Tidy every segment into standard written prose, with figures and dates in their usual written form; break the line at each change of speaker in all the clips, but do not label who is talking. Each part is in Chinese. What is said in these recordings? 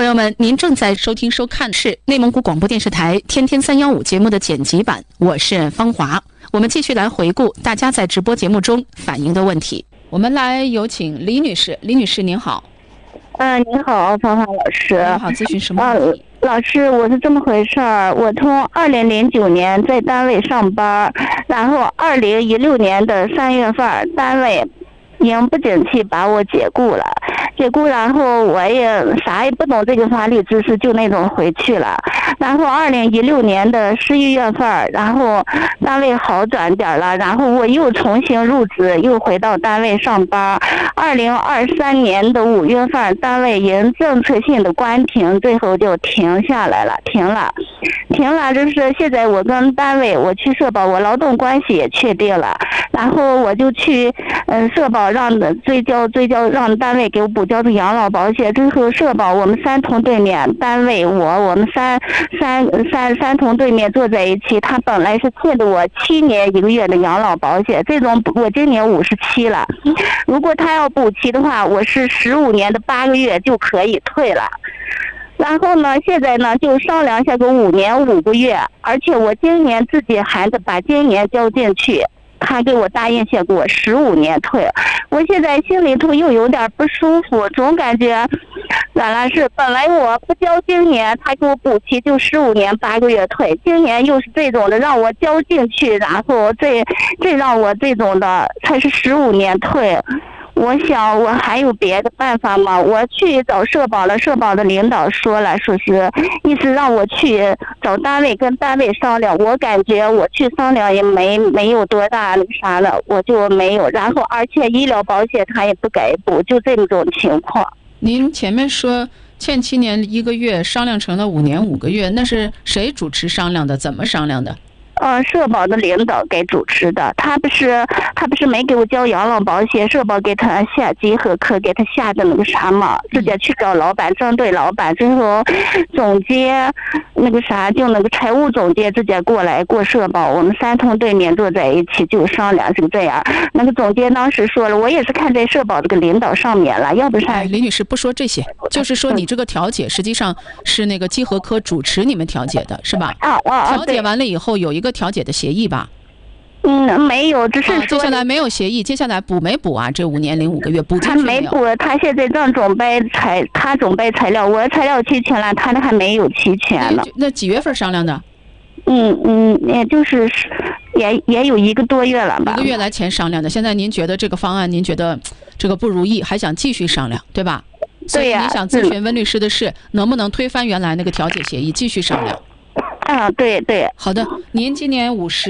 朋友们，您正在收听收看的是内蒙古广播电视台天天315节目的剪辑版，我是方华。我们继续来回顾大家在直播节目中反映的问题。我们来有请李女士。李女士您好。
您好，方华老师。
您好，咨询什么问题？
老师，我是这么回事儿，我从2009年在单位上班，然后2016年的3月份，单位因不景气把我解雇了，然后我也啥也不懂这个法律知识，就那种回去了。然后2016年的11月份，然后单位好转点了，然后我又重新入职，又回到单位上班。2023年的5月份，单位因政策性的关停，最后就停下来了，停了。就是现在我跟单位，我去社保，我劳动关系也确定了，然后我就去社保让追交，让单位给我补交的养老保险。最后社保我们3同对面，单位我们三同对面坐在一起，他本来是欠的我7年1个月的养老保险，这种我今年57了，如果他要补齐的话，我是15年的8个月就可以退了。然后呢，现在呢就商量一下个5年5个月，而且我今年自己还得把今年交进去，他给我答应下给我15年退。我现在心里头又有点不舒服，总感觉原来是本来我不交今年，他给我补齐就15年8个月退，今年又是这种的让我交进去，然后这让我这种的才是15年退。我想我还有别的办法吗？我去找社保了，社保的领导说了，说是意思让我去找单位跟单位商量。我感觉我去商量也没有多大那个啥了，我就没有。然后而且医疗保险他也不给补，就这种情况。
您前面说欠7年1个月，商量成了5年5个月，那是谁主持商量的？怎么商量的？
社保的领导给主持的，他不是没给我交养老保险，社保给他下集合课，给他下的那个啥嘛，直接去找老板，针对老板，最后总监那个啥，就那个财务总监直接过来过社保，我们3同对面坐在一起就商量是这样。那个总监当时说了，我也是看在社保这个领导上面了，要不是
李女士不说这些，就是说你这个调解实际上是那个稽核科主持你们调解的是吧？调解完了以后有一个调解的协议吧？
没有，只是说
接下来没有协议，接下来补没补啊？这5年0.5个月补进去没有？
他没补，他现在正准备他准备材料，我材料齐全了，他还没有齐全呢。
那几月份商量的？
也就是也有1个多月了吧。
1个月来前商量的，现在您觉得这个方案，您觉得这个不如意，还想继续商量，对吧？所以你想咨询温律师的是，能不能推翻原来那个调解协议，继续商量？
对。
好的，您今年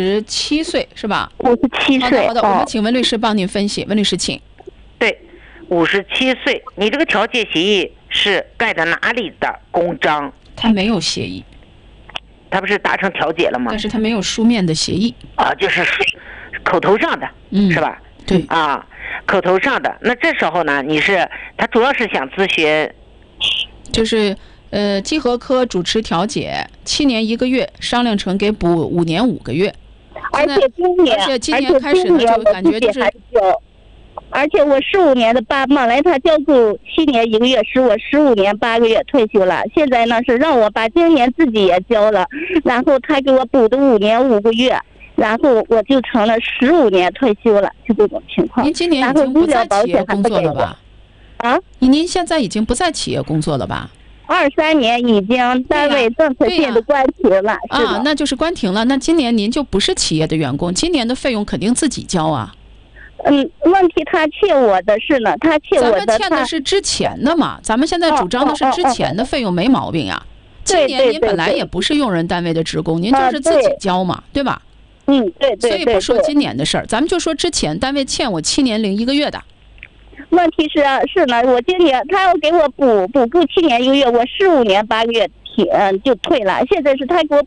57岁是吧
？57岁。
好的，我们请温律师帮您分析。温律师，请。
对，57岁，你这个调解协议是盖的哪里的公章？
他没有协议。
他不是达成调解了吗？
但是他没有书面的协议。
就是口头上的，是吧？
对。
口头上的。那这时候呢，他主要是想咨询，
就是稽核科主持调解7年1个月，商量成给补5年5个月。
而且今年
开始呢，就感觉就是。
而且我15年的本来他交够7年1个月，使我15年8个月退休了。现在呢是让我把今年自己也交了，然后他给我补的5年5个月，然后我就成了15年退休了，就这种情况。
您今年已经不在企业工作了吧？您现在已经不在企业工作了吧
？23年已经单位政策性的关停了。
那就是关停了。那今年您就不是企业的员工，今年的费用肯定自己交啊。
问题他欠我的是呢，
咱们欠的是之前的嘛，咱们现在主张的是之前的费用，没毛病啊。今年您本来也不是用人单位的职工，您就是自己交嘛，对吧？
对。
所以不说今年的事儿，咱们就说之前单位欠我7年01个月的。
问题是呢，我今年他要给我补够7年1个月，我15年8个月就退了。现在是他给我